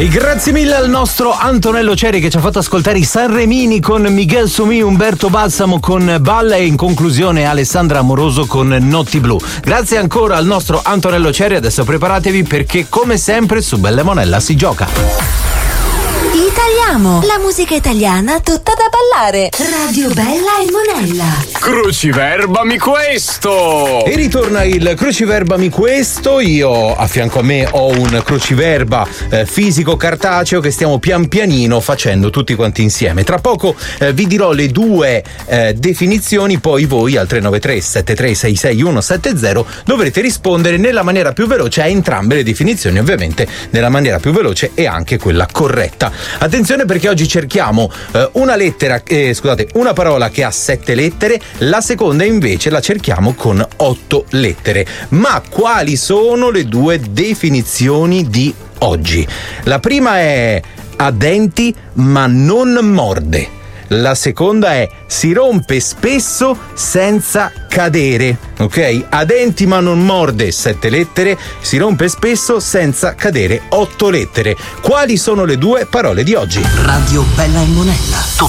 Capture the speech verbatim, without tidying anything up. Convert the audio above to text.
E grazie mille al nostro Antonello Ceri che ci ha fatto ascoltare i Sanremini con Miguel Sumì, Umberto Balsamo con Balla e in conclusione Alessandra Amoroso con Notti Blu. Grazie ancora al nostro Antonello Ceri, adesso preparatevi perché come sempre su Bella e Monella si gioca. Italiamo, la musica italiana tutta da ballare. Radio Bella e Monella. Cruciverbami questo! E ritorna il Cruciverbami questo. Io a fianco a me ho un cruciverba eh, fisico cartaceo che stiamo pian pianino facendo tutti quanti insieme. Tra poco eh, vi dirò le due eh, definizioni, poi voi al tre nove tre sette tre sei sei uno sette zero dovrete rispondere nella maniera più veloce a entrambe le definizioni, ovviamente nella maniera più veloce e anche quella corretta. Attenzione perché oggi cerchiamo eh, una lettera, eh, scusate, una parola che ha sette lettere, la seconda invece la cerchiamo con otto lettere. Ma quali sono le due definizioni di oggi? La prima è ha denti ma non morde. La seconda è si rompe spesso senza cadere, ok? Ha denti ma non morde, sette lettere, si rompe spesso senza cadere, otto lettere. Quali sono le due parole di oggi? Radio Bella e Monella.